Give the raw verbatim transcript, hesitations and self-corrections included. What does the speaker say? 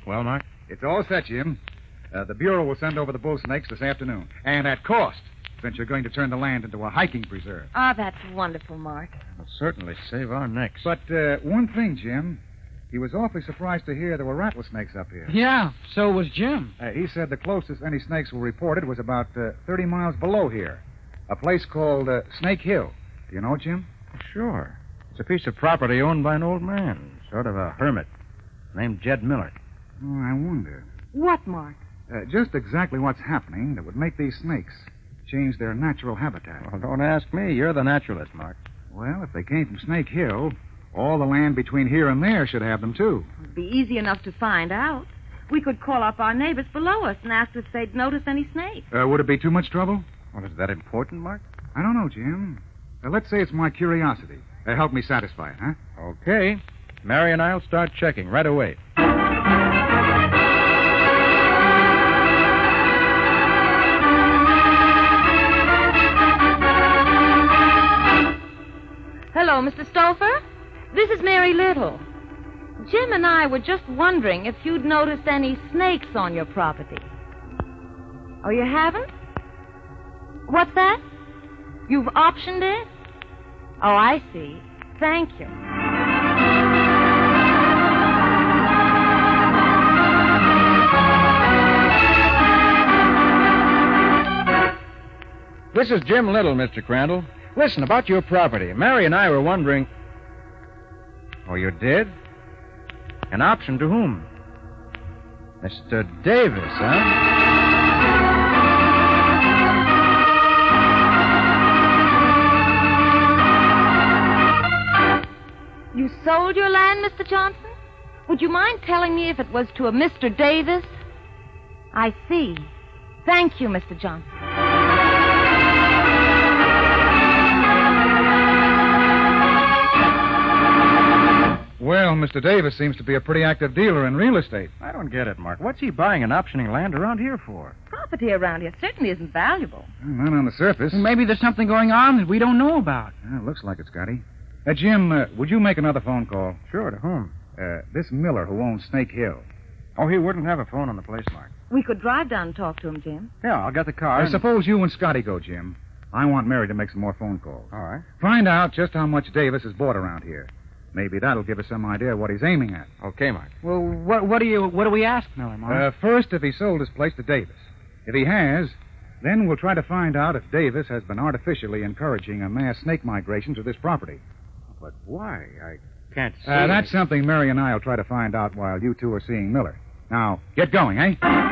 Well, Mark? It's all set, Jim. Uh, the Bureau will send over the bull snakes this afternoon. And at cost, since you're going to turn the land into a hiking preserve. Oh, that's wonderful, Mark. It'll certainly save our necks. But uh, one thing, Jim. He was awfully surprised to hear there were rattlesnakes up here. Yeah, so was Jim. Uh, he said the closest any snakes were reported was about uh, thirty miles below here. A place called uh, Snake Hill. Do you know it, Jim? Sure. It's a piece of property owned by an old man, sort of a hermit, named Jed Miller. Oh, I wonder. What, Mark? Uh, just exactly what's happening that would make these snakes change their natural habitat. Well, don't ask me. You're the naturalist, Mark. Well, if they came from Snake Hill, all the land between here and there should have them, too. It'd be easy enough to find out. We could call up our neighbors below us and ask if they'd noticed any snakes. Uh, would it be too much trouble? Well, is that important, Mark? I don't know, Jim. Uh, let's say it's my curiosity. Uh, help me satisfy it, huh? Okay. Mary and I'll start checking right away. Hello, Mister Stouffer. This is Mary Little. Jim and I were just wondering if you'd noticed any snakes on your property. Oh, you haven't? What's that? You've optioned it? Oh, I see. Thank you. This is Jim Little, Mister Crandall. Listen, about your property. Mary and I were wondering... Oh, you did? An option to whom? Mister Davis, huh? You sold your land, Mister Johnson? Would you mind telling me if it was to a Mister Davis? I see. Thank you, Mister Johnson. Well, Mister Davis seems to be a pretty active dealer in real estate. I don't get it, Mark. What's he buying and optioning land around here for? Property around here certainly isn't valuable. Well, not on the surface. Maybe there's something going on that we don't know about. Yeah, it looks like it, Scotty. Uh, Jim, uh, would you make another phone call? Sure, to whom? Uh, this Miller who owns Snake Hill. Oh, he wouldn't have a phone on the place, Mark. We could drive down and talk to him, Jim. Yeah, I'll get the car. Uh, and... Suppose you and Scotty go, Jim. I want Mary to make some more phone calls. All right. Find out just how much Davis has bought around here. Maybe that'll give us some idea of what he's aiming at. Okay, Mark. Well, what, what do you what do we ask, Miller, Mark? Uh, first, if he sold his place to Davis. If he has, then we'll try to find out if Davis has been artificially encouraging a mass snake migration to this property. But why? I can't see. Uh, that's something Mary and I will try to find out while you two are seeing Miller. Now, get going, eh?